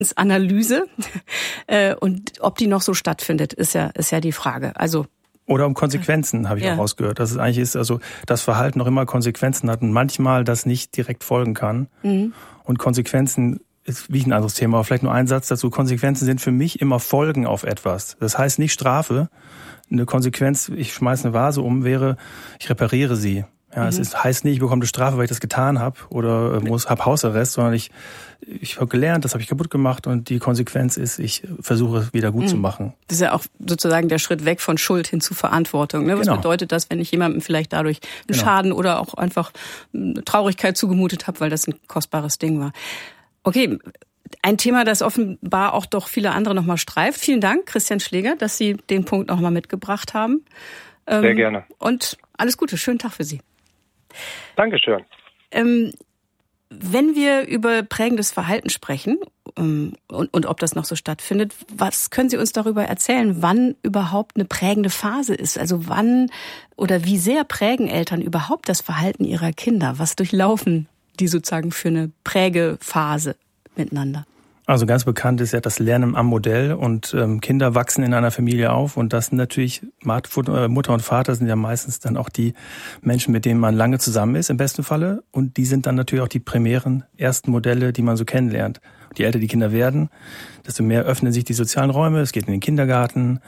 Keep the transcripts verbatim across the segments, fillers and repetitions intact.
Verhaltensanalyse. Und ob die noch so stattfindet, ist ja, ist ja die Frage. Also Oder um Konsequenzen, habe ich ja. auch rausgehört. Dass es eigentlich ist, also das Verhalten noch immer Konsequenzen hat und manchmal das nicht direkt folgen kann. Mhm. Und Konsequenzen ist wie ein anderes Thema, aber vielleicht nur ein Satz dazu. Konsequenzen sind für mich immer Folgen auf etwas. Das heißt nicht Strafe. Eine Konsequenz, ich schmeiße eine Vase um, wäre, ich repariere sie. Ja, mhm. Es ist, heißt nicht, ich bekomme eine Strafe, weil ich das getan habe oder muss habe Hausarrest, sondern ich ich habe gelernt, das habe ich kaputt gemacht und die Konsequenz ist, ich versuche es wieder gut mhm. zu machen. Das ist ja auch sozusagen der Schritt weg von Schuld hin zu Verantwortung. Ne? Was genau. bedeutet das, wenn ich jemandem vielleicht dadurch einen genau. Schaden oder auch einfach Traurigkeit zugemutet habe, weil das ein kostbares Ding war? Okay, ein Thema, das offenbar auch doch viele andere nochmal streift. Vielen Dank, Christian Schleger, dass Sie den Punkt nochmal mitgebracht haben. Sehr ähm, gerne. Und alles Gute, schönen Tag für Sie. Dankeschön. Ähm, wenn wir über prägendes Verhalten sprechen ähm, und, und ob das noch so stattfindet, was können Sie uns darüber erzählen, wann überhaupt eine prägende Phase ist? Also wann oder wie sehr prägen Eltern überhaupt das Verhalten ihrer Kinder? Was durchlaufen die sozusagen für eine Prägephase miteinander? Also ganz bekannt ist ja das Lernen am Modell und ähm, Kinder wachsen in einer Familie auf und das sind natürlich, Mutter und Vater sind ja meistens dann auch die Menschen, mit denen man lange zusammen ist, im besten Falle, und die sind dann natürlich auch die primären ersten Modelle, die man so kennenlernt. Und je älter die Kinder werden, desto mehr öffnen sich die sozialen Räume, es geht in den Kindergarten,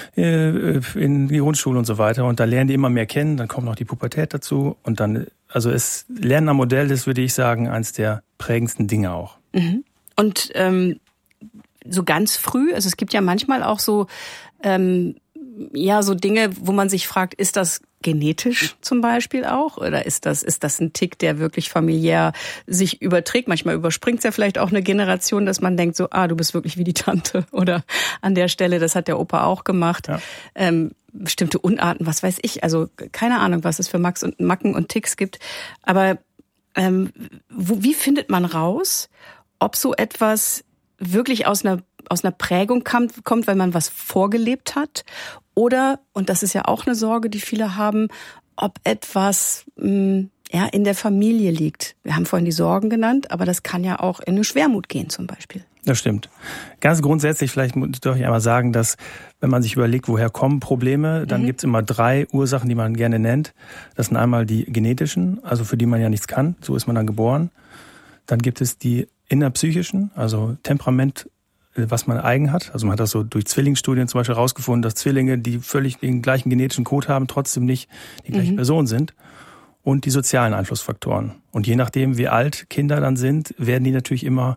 in die Grundschule und so weiter und da lernen die immer mehr kennen, dann kommt noch die Pubertät dazu und dann, also es Lernen am Modell ist, würde ich sagen, eines der prägendsten Dinge auch. Mhm. Und ähm, so ganz früh, also es gibt ja manchmal auch so ähm, ja so Dinge, wo man sich fragt, ist das genetisch zum Beispiel auch oder ist das ist das ein Tick, der wirklich familiär sich überträgt? Manchmal überspringt es ja vielleicht auch eine Generation, dass man denkt so, ah, du bist wirklich wie die Tante oder an der Stelle, das hat der Opa auch gemacht. Ja. Ähm, bestimmte Unarten, was weiß ich, also keine Ahnung, was es für Max und Macken und Ticks gibt. Aber ähm, wo, wie findet man raus, ob so etwas wirklich aus einer aus einer Prägung kommt, kommt, weil man was vorgelebt hat, oder, und das ist ja auch eine Sorge, die viele haben, ob etwas mh, ja in der Familie liegt. Wir haben vorhin die Sorgen genannt, aber das kann ja auch in eine Schwermut gehen zum Beispiel. Das stimmt. Ganz grundsätzlich, vielleicht darf ich einmal sagen, dass wenn man sich überlegt, woher kommen Probleme, dann mhm. gibt es immer drei Ursachen, die man gerne nennt. Das sind einmal die genetischen, also für die man ja nichts kann, so ist man dann geboren. Dann gibt es die innerpsychischen, also Temperament, was man eigen hat. Also man hat das so durch Zwillingsstudien zum Beispiel herausgefunden, dass Zwillinge, die völlig den gleichen genetischen Code haben, trotzdem nicht die gleiche mhm. Person sind. Und die sozialen Einflussfaktoren. Und je nachdem, wie alt Kinder dann sind, werden die natürlich immer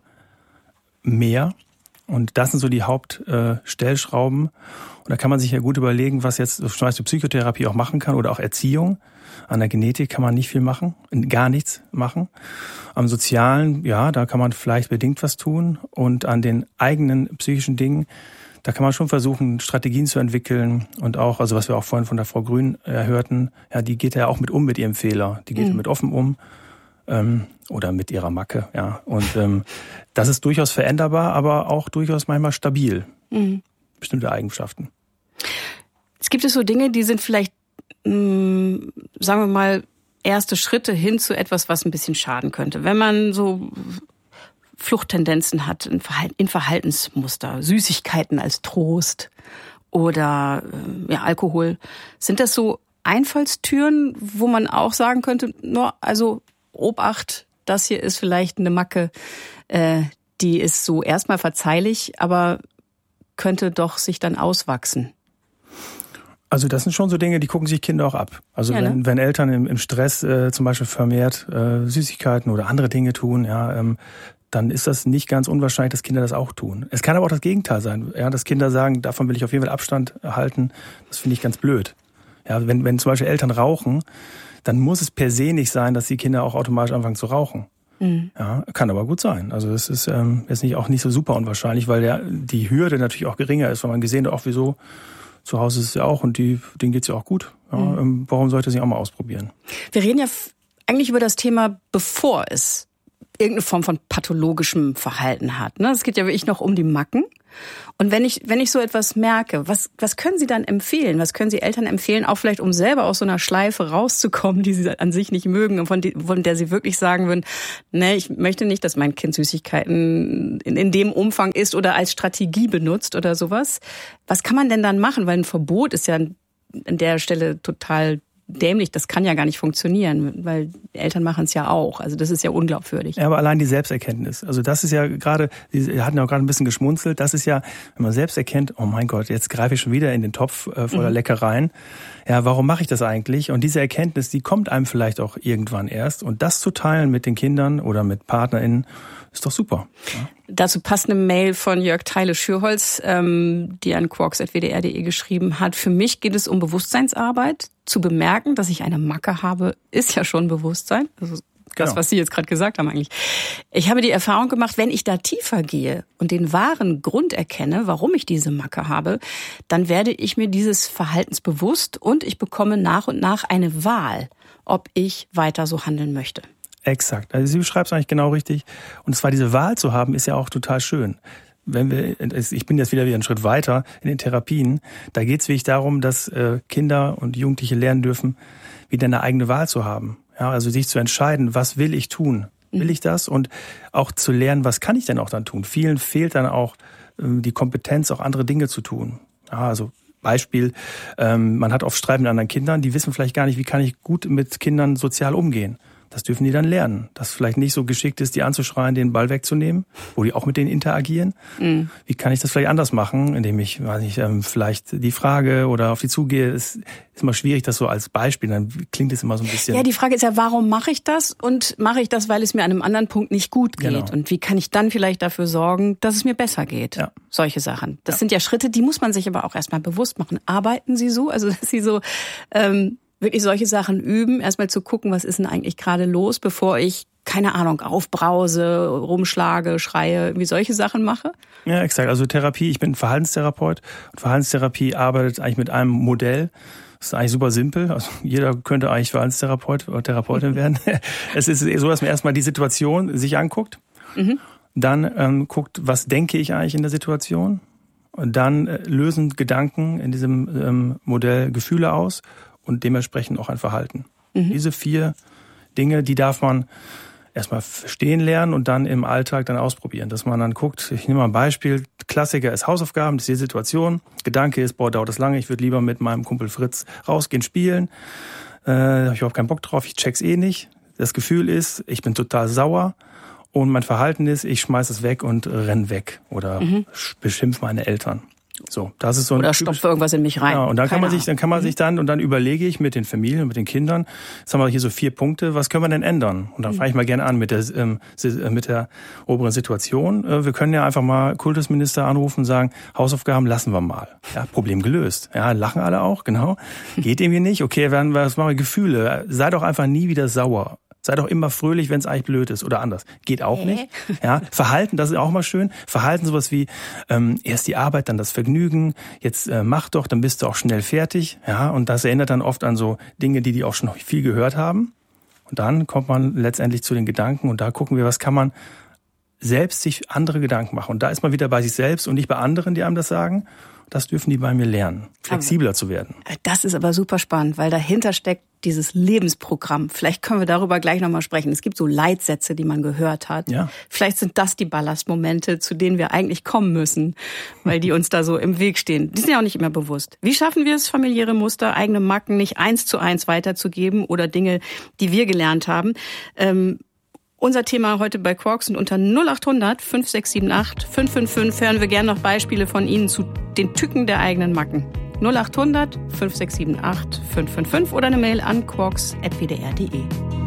mehr. Und das sind so die Hauptstellschrauben. Und da kann man sich ja gut überlegen, was jetzt zum Beispiel Psychotherapie auch machen kann oder auch Erziehung. An der Genetik kann man nicht viel machen, gar nichts machen. Am Sozialen, ja, da kann man vielleicht bedingt was tun. Und an den eigenen psychischen Dingen, da kann man schon versuchen, Strategien zu entwickeln. Und auch, also was wir auch vorhin von der Frau Grün hörten, ja, die geht ja auch mit um mit ihrem Fehler. Die geht mhm. mit offen um. Ähm, oder mit ihrer Macke, ja. Und ähm, das ist durchaus veränderbar, aber auch durchaus manchmal stabil. Mhm. Bestimmte Eigenschaften. Es gibt es so Dinge, die sind vielleicht, mh, sagen wir mal, erste Schritte hin zu etwas, was ein bisschen schaden könnte. Wenn man so Fluchttendenzen hat in, Verhalt- in Verhaltensmuster, Süßigkeiten als Trost oder äh, ja, Alkohol. Sind das so Einfallstüren, wo man auch sagen könnte, no, also Obacht, das hier ist vielleicht eine Macke, äh, die ist so erstmal verzeihlich, aber könnte doch sich dann auswachsen. Also das sind schon so Dinge, die gucken sich Kinder auch ab. Also ja, wenn, ne? wenn Eltern im, im Stress äh, zum Beispiel vermehrt äh, Süßigkeiten oder andere Dinge tun, ja, ähm, dann ist das nicht ganz unwahrscheinlich, dass Kinder das auch tun. Es kann aber auch das Gegenteil sein, ja, dass Kinder sagen, davon will ich auf jeden Fall Abstand halten. Das finde ich ganz blöd. Ja, wenn, wenn zum Beispiel Eltern rauchen, dann muss es per se nicht sein, dass die Kinder auch automatisch anfangen zu rauchen. Mhm. Ja, kann aber gut sein. Also das ist ähm, jetzt nicht auch nicht so super unwahrscheinlich, weil der, die Hürde natürlich auch geringer ist, weil man gesehen hat, auch wieso zu Hause ist es ja auch und die, denen geht's ja auch gut. Ja, mhm. ähm, warum sollte sie auch mal ausprobieren? Wir reden ja f- eigentlich über das Thema, bevor es irgendeine Form von pathologischem Verhalten hat. Ne? Es geht ja wirklich noch um die Macken. Und wenn ich, wenn ich so etwas merke, was, was können Sie dann empfehlen? Was können Sie Eltern empfehlen, auch vielleicht, um selber aus so einer Schleife rauszukommen, die Sie an sich nicht mögen und von, die, von der Sie wirklich sagen würden, ne, ich möchte nicht, dass mein Kind Süßigkeiten in, in dem Umfang isst oder als Strategie benutzt oder sowas. Was kann man denn dann machen? Weil ein Verbot ist ja an der Stelle total dämlich, das kann ja gar nicht funktionieren, weil Eltern machen es ja auch. Also das ist ja unglaubwürdig. Ja, aber allein die Selbsterkenntnis, also das ist ja gerade, Sie hatten ja auch gerade ein bisschen geschmunzelt, das ist ja, wenn man selbst erkennt, oh mein Gott, jetzt greife ich schon wieder in den Topf äh, voller mhm. Leckereien. Ja, warum mache ich das eigentlich? Und diese Erkenntnis, die kommt einem vielleicht auch irgendwann erst. Und das zu teilen mit den Kindern oder mit PartnerInnen, ist doch super. Ja. Dazu passt eine Mail von Jörg Theile-Schürholz, ähm, die an quarks at w d r punkt d e geschrieben hat. Für mich geht es um Bewusstseinsarbeit. Zu bemerken, dass ich eine Macke habe, ist ja schon Bewusstsein. Also das, genau. was Sie jetzt gerade gesagt haben eigentlich. Ich habe die Erfahrung gemacht, wenn ich da tiefer gehe und den wahren Grund erkenne, warum ich diese Macke habe, dann werde ich mir dieses Verhaltens bewusst und ich bekomme nach und nach eine Wahl, ob ich weiter so handeln möchte. Exakt. Also Sie beschreiben es eigentlich genau richtig. Und zwar diese Wahl zu haben, ist ja auch total schön. Wenn wir, ich bin jetzt wieder wieder einen Schritt weiter in den Therapien, da geht es wirklich darum, dass Kinder und Jugendliche lernen dürfen, wieder eine eigene Wahl zu haben. Ja, also sich zu entscheiden, was will ich tun? Will ich das? Und auch zu lernen, was kann ich denn auch dann tun? Vielen fehlt dann auch die Kompetenz, auch andere Dinge zu tun. Ja, also Beispiel, man hat oft Streit mit anderen Kindern, die wissen vielleicht gar nicht, wie kann ich gut mit Kindern sozial umgehen. Das dürfen die dann lernen. Dass vielleicht nicht so geschickt ist, die anzuschreien, den Ball wegzunehmen, wo die auch mit denen interagieren. Mhm. Wie kann ich das vielleicht anders machen, indem ich, weiß nicht, vielleicht die Frage oder auf die zugehe. Es ist immer schwierig, das so als Beispiel, dann klingt es immer so ein bisschen. Ja, die Frage ist ja, warum mache ich das? Und mache ich das, weil es mir an einem anderen Punkt nicht gut geht? Genau. Und wie kann ich dann vielleicht dafür sorgen, dass es mir besser geht? Ja. Solche Sachen. Das ja. sind ja Schritte, die muss man sich aber auch erstmal bewusst machen. Arbeiten Sie so? Also, dass Sie so, ähm, wirklich solche Sachen üben, erstmal zu gucken, was ist denn eigentlich gerade los, bevor ich, keine Ahnung, aufbrause, rumschlage, schreie, irgendwie solche Sachen mache? Ja, exakt. Also Therapie, ich bin Verhaltenstherapeut und Verhaltenstherapie arbeitet eigentlich mit einem Modell. Das ist eigentlich super simpel. Also jeder könnte eigentlich Verhaltenstherapeut oder Therapeutin werden. Es ist so, dass man erstmal die Situation sich anguckt, mhm. dann ähm, guckt, was denke ich eigentlich in der Situation, und dann äh, lösen Gedanken in diesem ähm, Modell Gefühle aus und dementsprechend auch ein Verhalten. Mhm. Diese vier Dinge, die darf man erstmal verstehen lernen und dann im Alltag dann ausprobieren. Dass man dann guckt, ich nehme mal ein Beispiel, Klassiker ist Hausaufgaben, das ist die Situation. Gedanke ist, boah, dauert das lange, ich würde lieber mit meinem Kumpel Fritz rausgehen, spielen. Äh, habe ich überhaupt keinen Bock drauf, ich check's eh nicht. Das Gefühl ist, ich bin total sauer. Und mein Verhalten ist, ich schmeiß es weg und renn weg oder mhm. beschimpf meine Eltern. So, das ist so ein oder stopfe irgendwas in mich rein. Ja, und dann Keine kann man sich, dann kann man mhm. sich dann und dann überlege ich mit den Familien und mit den Kindern. Jetzt haben wir hier so vier Punkte. Was können wir denn ändern? Und dann mhm. fange ich mal gerne an mit der ähm, mit der oberen Situation. Wir können ja einfach mal Kultusminister anrufen und sagen, Hausaufgaben lassen wir mal. Ja, Problem gelöst. Ja, lachen alle auch, genau. Geht irgendwie nicht. Okay, werden wir was machen? Gefühle. Sei doch einfach nie wieder sauer. Sei doch immer fröhlich, wenn es eigentlich blöd ist oder anders. Geht auch äh. nicht. Ja, Verhalten, das ist auch mal schön. Verhalten sowas wie ähm, erst die Arbeit, dann das Vergnügen. Jetzt äh, mach doch, dann bist du auch schnell fertig. Ja, und das erinnert dann oft an so Dinge, die die auch schon viel gehört haben. Und dann kommt man letztendlich zu den Gedanken und da gucken wir, was kann man selbst sich andere Gedanken machen. Und da ist man wieder bei sich selbst und nicht bei anderen, die einem das sagen. Das dürfen die bei mir lernen, flexibler aber, zu werden. Das ist aber super spannend, weil dahinter steckt dieses Lebensprogramm. Vielleicht können wir darüber gleich nochmal sprechen. Es gibt so Leitsätze, die man gehört hat. Ja. Vielleicht sind das die Ballastmomente, zu denen wir eigentlich kommen müssen, weil die uns da so im Weg stehen. Die sind ja auch nicht immer bewusst. Wie schaffen wir es, familiäre Muster, eigene Macken nicht eins zu eins weiterzugeben oder Dinge, die wir gelernt haben? Ähm, Unser Thema heute bei Quarks und unter null acht hundert fünf sechs sieben acht fünf fünf fünf hören wir gerne noch Beispiele von Ihnen zu den Tücken der eigenen Macken. null acht hundert fünf sechs sieben acht fünf fünf fünf oder eine Mail an quarks at w d r punkt d e.